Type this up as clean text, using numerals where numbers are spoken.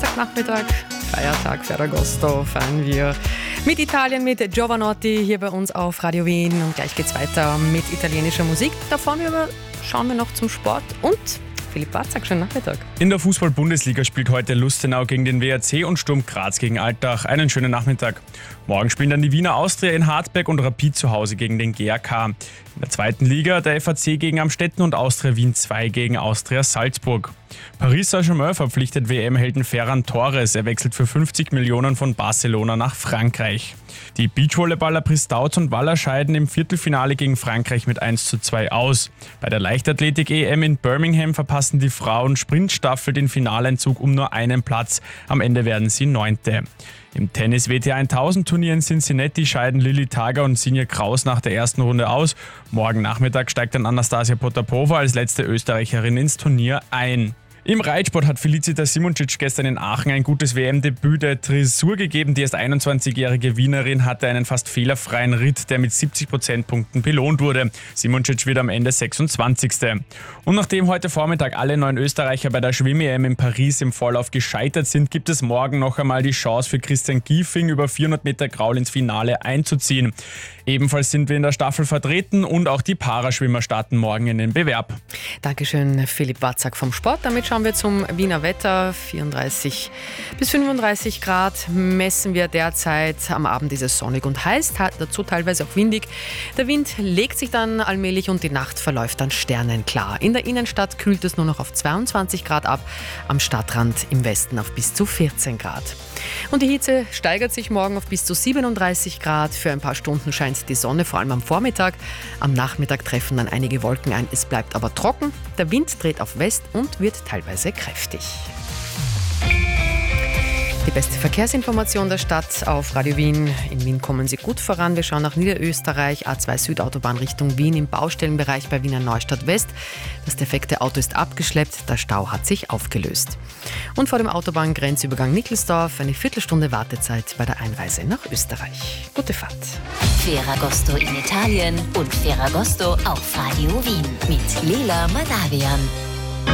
Samstagnachmittag, Feiertag Ferragosto, feiern wir mit Italien, mit Giovanotti hier bei uns auf Radio Wien. Und gleich geht's weiter mit italienischer Musik. Davon schauen wir noch zum Sport und Philipp Watzak, schönen Nachmittag. In der Fußball-Bundesliga spielt heute Lustenau gegen den WRC und Sturm Graz gegen Altach. Einen schönen Nachmittag. Morgen spielen dann die Wiener Austria in Hartberg und Rapid zu Hause gegen den GAK. In der zweiten Liga der FAC gegen Amstetten und Austria Wien 2 gegen Austria Salzburg. Paris Saint-Germain verpflichtet WM-Helden Ferran Torres. Er wechselt für 50 Millionen von Barcelona nach Frankreich. Die Beachvolleyballer Pristauz und Waller scheiden im Viertelfinale gegen Frankreich mit 1:2 aus. Bei der Leichtathletik-EM in Birmingham verpassen die Frauen-Sprintstaffel den Finaleinzug um nur einen Platz. Am Ende werden sie 9. Im Tennis-WTA 1000-Turnier in Cincinnati scheiden Lilly Tager und Sinja Kraus nach der ersten Runde aus. Morgen Nachmittag steigt dann Anastasia Potapova als letzte Österreicherin ins Turnier ein. Im Reitsport hat Felicitas Simoncic gestern in Aachen ein gutes WM-Debüt der Dressur gegeben. Die erst 21-jährige Wienerin hatte einen fast fehlerfreien Ritt, der mit 70 Prozentpunkten belohnt wurde. Simoncic wird am Ende 26. Und nachdem heute Vormittag alle 9 Österreicher bei der Schwimm-EM in Paris im Vorlauf gescheitert sind, gibt es morgen noch einmal die Chance für Christian Giefing über 400 Meter Graul ins Finale einzuziehen. Ebenfalls sind wir in der Staffel vertreten und auch die Paraschwimmer starten morgen in den Bewerb. Dankeschön, Philipp Watzak vom Sport. Damit schauen wir zum Wiener Wetter. 34 bis 35 Grad messen wir derzeit. Am Abend ist es sonnig und heiß, dazu teilweise auch windig. Der Wind legt sich dann allmählich und die Nacht verläuft dann sternenklar. In der Innenstadt kühlt es nur noch auf 22 Grad ab, am Stadtrand im Westen auf bis zu 14 Grad. Und die Hitze steigert sich morgen auf bis zu 37 Grad. Für ein paar Stunden scheint die Sonne, vor allem am Vormittag. Am Nachmittag treffen dann einige Wolken ein. Es bleibt aber trocken. Der Wind dreht auf West und wird teilweise kräftig. Die beste Verkehrsinformation der Stadt auf Radio Wien. In Wien kommen Sie gut voran. Wir schauen nach Niederösterreich, A2 Südautobahn Richtung Wien im Baustellenbereich bei Wiener Neustadt West. Das defekte Auto ist abgeschleppt, der Stau hat sich aufgelöst. Und vor dem Autobahngrenzübergang Nickelsdorf eine Viertelstunde Wartezeit bei der Einreise nach Österreich. Gute Fahrt. Ferragosto in Italien und Ferragosto auf Radio Wien mit Lela Malavian.